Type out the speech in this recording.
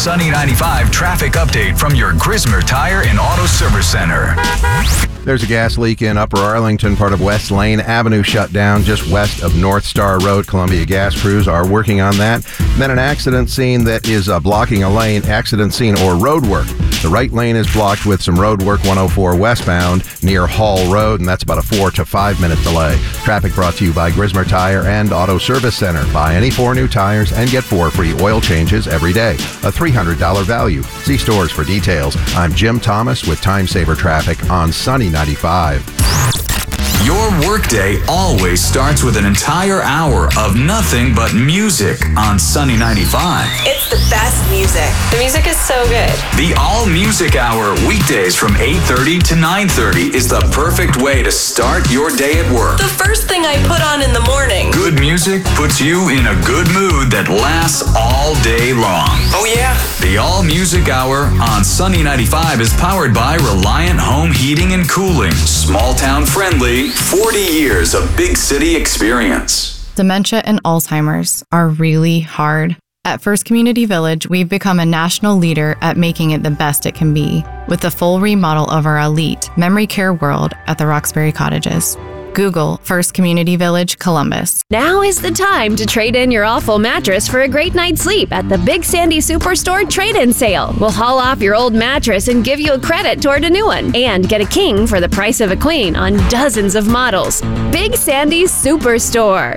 Sunny 95 traffic update from your Grismer Tire and Auto Service Center. There's a gas leak in Upper Arlington, part of West Lane Avenue shut down just west of North Star Road. Columbia Gas crews are working on that. Then an accident scene that is blocking a lane, accident scene or road work. The right lane is blocked with some road work 104 westbound near Hall Road, and that's about a 4 to 5 minute delay. Traffic brought to you by Grismer Tire and Auto Service Center. Buy any 4 new tires and get 4 free oil changes every day. A $300 value. See stores for details. I'm Jim Thomas with Time Saver Traffic on Sunny 95. Your workday always starts with an entire hour of nothing but music on Sunny 95. It's the best music. The music is so good. The All Music Hour, weekdays from 8:30 to 9:30, is the perfect way to start your day at work. The first thing I put on in the morning. Good music puts you in a good mood that lasts all day long. Oh, yeah? The All Music Hour on Sunny 95 is powered by Reliant Home Heating and Cooling. Small town friendly, 40 years of big city experience. Dementia and Alzheimer's are really hard. At First Community Village, we've become a national leader at making it the best it can be with the full remodel of our elite memory care world at the Roxbury Cottages. Google First Community Village, Columbus. Now is the time to trade in your awful mattress for a great night's sleep at the Big Sandy Superstore trade-in sale. We'll haul off your old mattress and give you a credit toward a new one. And get a king for the price of a queen on dozens of models. Big Sandy Superstore.